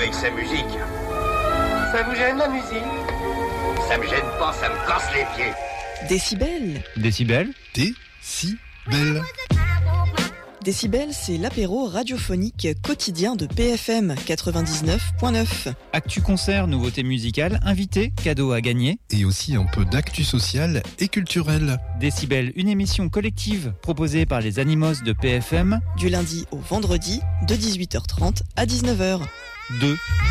avec sa musique. Ça vous gêne la musique? Ça me gêne pas, ça me casse les pieds. Décibel. Décibel. Décibel. Décibel, c'est l'apéro radiophonique quotidien de PFM 99.9. Actu concert, nouveautés musicales, invités, cadeaux à gagner. Et aussi un peu d'actu social et culturel. Décibel, une émission collective proposée par les Animos de PFM. Du lundi au vendredi, de 18h30 à 19h. 2.